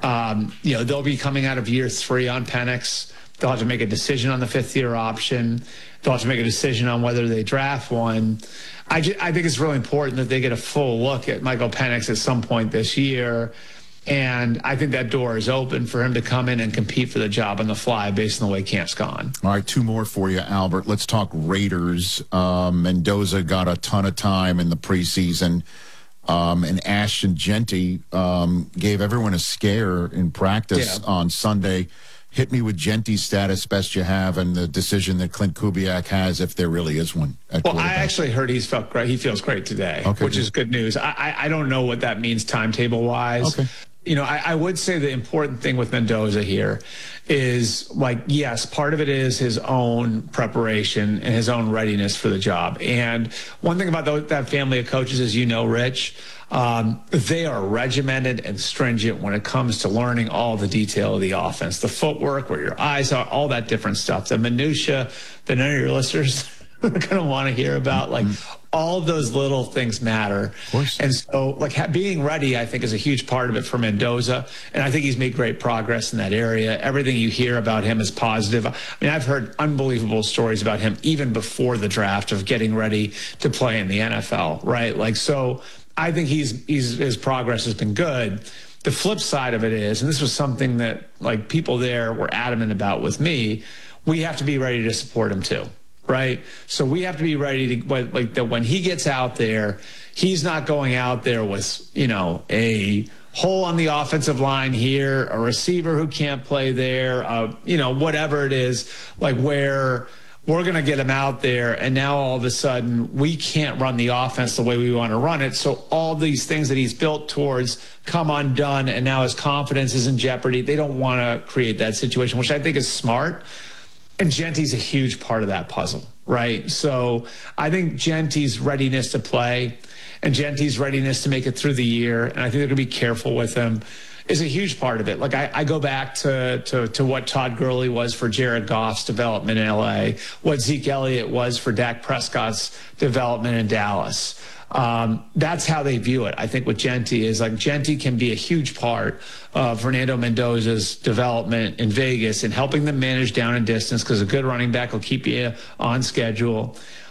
They'll be coming out of year 3 on Penix. They'll have to make a decision on the 5th-year option. They'll have to make a decision on whether they draft one. I think it's really important that they get a full look at Michael Penix at some point this year. And I think that door is open for him to come in and compete for the job on the fly based on the way camp's gone. All right, 2 more for you, Albert. Let's talk Raiders. Mendoza got a ton of time in the preseason. And Ashton Jeanty gave everyone a scare in practice on Sunday. Hit me with Jeanty's status, best you have, and the decision that Clint Kubiak has, if there really is one. Well, I actually heard he feels great today, which is good news. I don't know what that means timetable-wise. Okay. I would say the important thing with Mendoza here is, yes, part of it is his own preparation and his own readiness for the job. And one thing about that family of coaches, as you know, Rich, they are regimented and stringent when it comes to learning all the detail of the offense, the footwork, where your eyes are, all that different stuff, the minutia that none of your listeners are going to want to hear about. All those little things matter. Of course. And so, being ready, I think, is a huge part of it for Mendoza. And I think he's made great progress in that area. Everything you hear about him is positive. I mean, I've heard unbelievable stories about him even before the draft of getting ready to play in the NFL, right? So I think his progress has been good. The flip side of it is, and this was something that, people there were adamant about with me, we have to be ready to support him too. Right. So we have to be ready to, that when he gets out there, he's not going out there with, a hole on the offensive line here, a receiver who can't play there, whatever it is, where we're going to get him out there. And now all of a sudden we can't run the offense the way we want to run it. So all these things that he's built towards come undone. And now his confidence is in jeopardy. They don't want to create that situation, which I think is smart. And Jeanty's a huge part of that puzzle, right? So I think Jeanty's readiness to play and Jeanty's readiness to make it through the year, and I think they're going to be careful with him, is a huge part of it. I go back to what Todd Gurley was for Jared Goff's development in L.A., what Zeke Elliott was for Dak Prescott's development in Dallas. That's how they view it. I think with Jeanty is Jeanty can be a huge part of Fernando Mendoza's development in Vegas and helping them manage down and distance, because a good running back will keep you on schedule.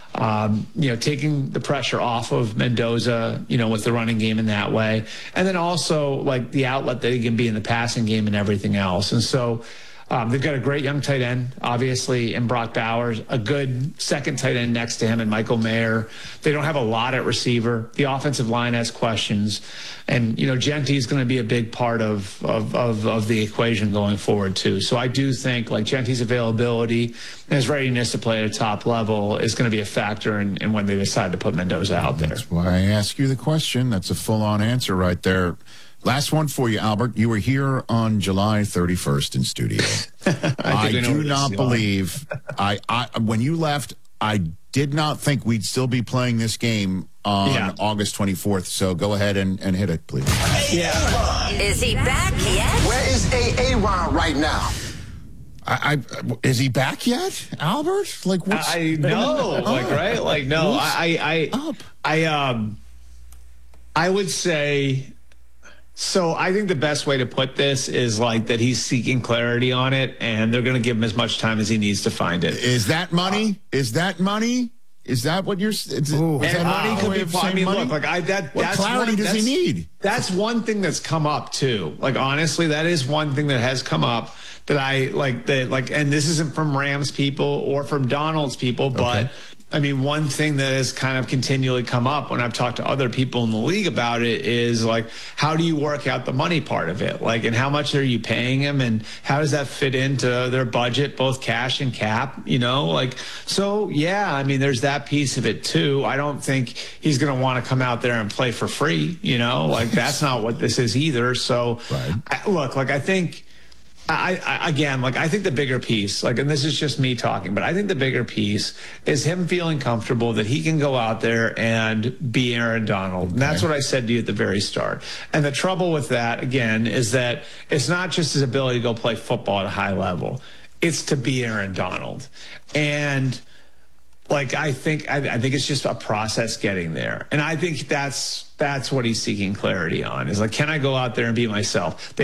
Taking the pressure off of Mendoza, with the running game in that way. And then also the outlet that he can be in the passing game and everything else. And so they've got a great young tight end, obviously, in Brock Bowers, a good second tight end next to him in Michael Mayer. They don't have a lot at receiver. The offensive line has questions. And, Jeanty is going to be a big part of the equation going forward, too. So I do think, Jeanty's availability and his readiness to play at a top level is going to be a factor in when they decide to put Mendoza out there. That's why I ask you the question. That's a full-on answer right there. Last one for you, Albert. You were here on July 31st in studio. I do not believe when you left, I did not think we'd still be playing this game on August 24th. So go ahead and hit it, please. Yeah. Is he back yet? Where is Aaron right now? Is he back yet, Albert? What's I know, right? No, I would say. So I think the best way to put this is that he's seeking clarity on it, and they're going to give him as much time as he needs to find it. Is that money? Is that money? Is that what you're? Is that money could be. I mean, money? look, what clarity does he need? That's one thing that's come up too. Honestly, that is one thing that has come up that I like. And this isn't from Rams people or from Donald's people, but. I mean, one thing that has kind of continually come up when I've talked to other people in the league about it is how do you work out the money part of it? And how much are you paying him, and how does that fit into their budget, both cash and cap, so yeah, I mean, there's that piece of it too. I don't think he's going to want to come out there and play for free, that's not what this is either. So I think, I think the bigger piece, and this is just me talking, but I think the bigger piece is him feeling comfortable that he can go out there and be Aaron Donald. And that's what I said to you at the very start. And the trouble with that, again, is that it's not just his ability to go play football at a high level. It's to be Aaron Donald. And I think it's just a process getting there. And I think that's what he's seeking clarity on, is can I go out there and be myself?